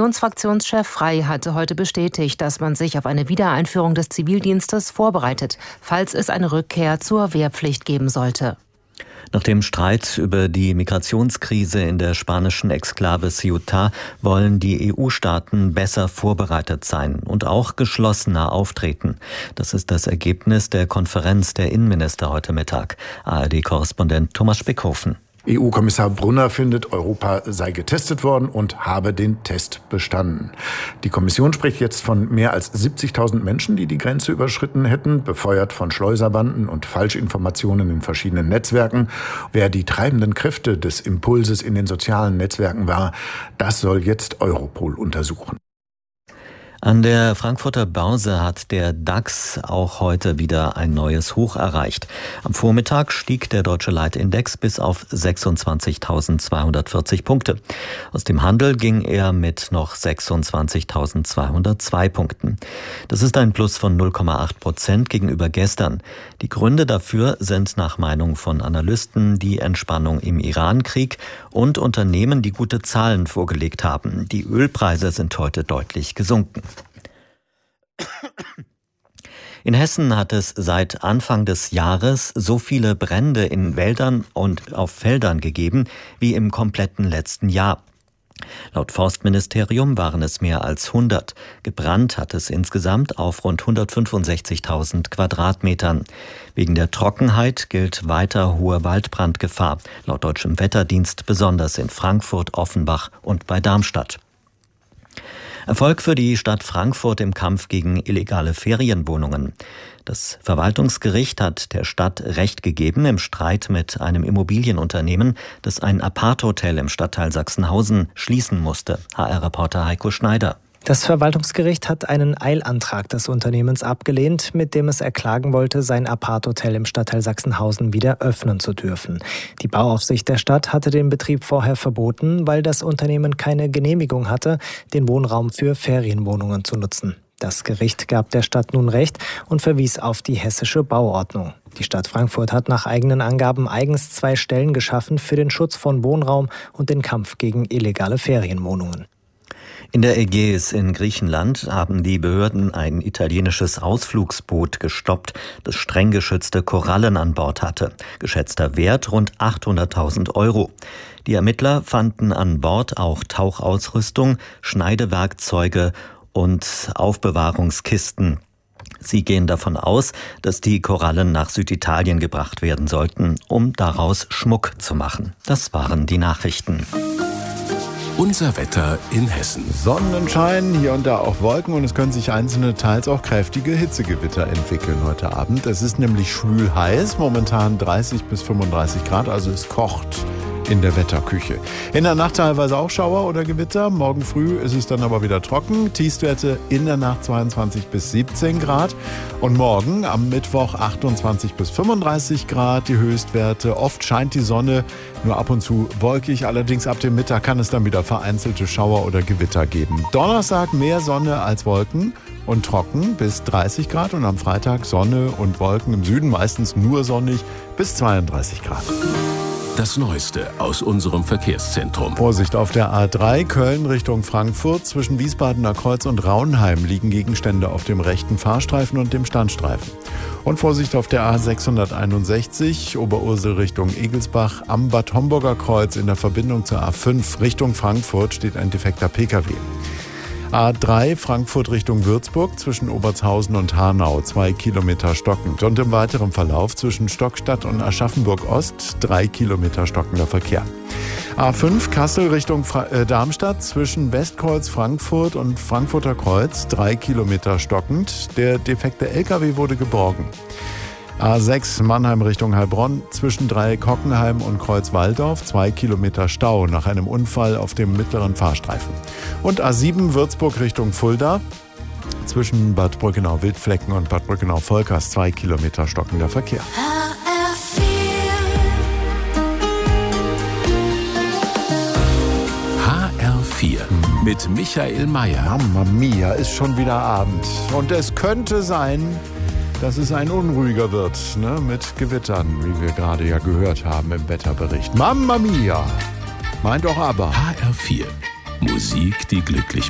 Unionsfraktionschef Frey hatte heute bestätigt, dass man sich auf eine Wiedereinführung des Zivildienstes vorbereitet, falls es eine Rückkehr zur Wehrpflicht geben sollte. Nach dem Streit über die Migrationskrise in der spanischen Exklave Ceuta wollen die EU-Staaten besser vorbereitet sein und auch geschlossener auftreten. Das ist das Ergebnis der Konferenz der Innenminister heute Mittag. ARD-Korrespondent Thomas Spickhofen. EU-Kommissar Brunner findet, Europa sei getestet worden und habe den Test bestanden. Die Kommission spricht jetzt von mehr als 70.000 Menschen, die die Grenze überschritten hätten, befeuert von Schleuserbanden und Falschinformationen in verschiedenen Netzwerken. Wer die treibenden Kräfte des Impulses in den sozialen Netzwerken war, das soll jetzt Europol untersuchen. An der Frankfurter Börse hat der DAX auch heute wieder ein neues Hoch erreicht. Am Vormittag stieg der deutsche Leitindex bis auf 26.240 Punkte. Aus dem Handel ging er mit noch 26.202 Punkten. Das ist ein Plus von 0,8% gegenüber gestern. Die Gründe dafür sind nach Meinung von Analysten die Entspannung im Iran-Krieg und Unternehmen, die gute Zahlen vorgelegt haben. Die Ölpreise sind heute deutlich gesunken. In Hessen hat es seit Anfang des Jahres so viele Brände in Wäldern und auf Feldern gegeben wie im kompletten letzten Jahr. Laut Forstministerium waren es mehr als 100. Gebrannt hat es insgesamt auf rund 165.000 Quadratmetern. Wegen der Trockenheit gilt weiter hohe Waldbrandgefahr, laut deutschem Wetterdienst besonders in Frankfurt, Offenbach und bei Darmstadt. Erfolg für die Stadt Frankfurt im Kampf gegen illegale Ferienwohnungen. Das Verwaltungsgericht hat der Stadt Recht gegeben im Streit mit einem Immobilienunternehmen, das ein Apart-Hotel im Stadtteil Sachsenhausen schließen musste. HR-Reporter Heiko Schneider. Das Verwaltungsgericht hat einen Eilantrag des Unternehmens abgelehnt, mit dem es erklagen wollte, sein Apart-Hotel im Stadtteil Sachsenhausen wieder öffnen zu dürfen. Die Bauaufsicht der Stadt hatte den Betrieb vorher verboten, weil das Unternehmen keine Genehmigung hatte, den Wohnraum für Ferienwohnungen zu nutzen. Das Gericht gab der Stadt nun Recht und verwies auf die hessische Bauordnung. Die Stadt Frankfurt hat nach eigenen Angaben eigens 2 Stellen geschaffen für den Schutz von Wohnraum und den Kampf gegen illegale Ferienwohnungen. In der Ägäis in Griechenland haben die Behörden ein italienisches Ausflugsboot gestoppt, das streng geschützte Korallen an Bord hatte. Geschätzter Wert rund 800.000 €. Die Ermittler fanden an Bord auch Tauchausrüstung, Schneidewerkzeuge und Aufbewahrungskisten. Sie gehen davon aus, dass die Korallen nach Süditalien gebracht werden sollten, um daraus Schmuck zu machen. Das waren die Nachrichten. Unser Wetter in Hessen. Sonnenschein, hier und da auch Wolken und es können sich einzelne, teils auch kräftige Hitzegewitter entwickeln heute Abend. Es ist nämlich schwül heiß, momentan 30 bis 35 Grad, also es kocht in der Wetterküche. In der Nacht teilweise auch Schauer oder Gewitter. Morgen früh ist es dann aber wieder trocken. Tiefstwerte in der Nacht 22 bis 17 Grad. Und morgen am Mittwoch 28 bis 35 Grad die Höchstwerte. Oft scheint die Sonne, nur ab und zu wolkig. Allerdings ab dem Mittag kann es dann wieder vereinzelte Schauer oder Gewitter geben. Donnerstag mehr Sonne als Wolken und trocken bis 30 Grad. Und am Freitag Sonne und Wolken im Süden, meistens nur sonnig bis 32 Grad. Das Neueste aus unserem Verkehrszentrum. Vorsicht auf der A3 Köln Richtung Frankfurt. Zwischen Wiesbadener Kreuz und Raunheim liegen Gegenstände auf dem rechten Fahrstreifen und dem Standstreifen. Und Vorsicht auf der A661 Oberursel Richtung Egelsbach. Am Bad Homburger Kreuz in der Verbindung zur A5 Richtung Frankfurt steht ein defekter Pkw. A3 Frankfurt Richtung Würzburg zwischen Obertshausen und Hanau 2 Kilometer stockend und im weiteren Verlauf zwischen Stockstadt und Aschaffenburg Ost 3 Kilometer stockender Verkehr. A5 Kassel Richtung Darmstadt zwischen Westkreuz Frankfurt und Frankfurter Kreuz 3 Kilometer stockend. Der defekte LKW wurde geborgen. A6 Mannheim Richtung Heilbronn zwischen Dreieck-Hockenheim und Kreuz-Walldorf 2 Kilometer Stau nach einem Unfall auf dem mittleren Fahrstreifen. Und A7 Würzburg Richtung Fulda zwischen Bad Brückenau-Wildflecken und Bad Brückenau-Volkers 2 Kilometer stockender Verkehr. HR4 mit Michael Mayer. Mamma mia, ist schon wieder Abend. Und es könnte sein, dass es ein unruhiger wird, ne? Mit Gewittern, wie wir gerade ja gehört haben im Wetterbericht. Mamma mia! Meint doch aber. HR4. Musik, die glücklich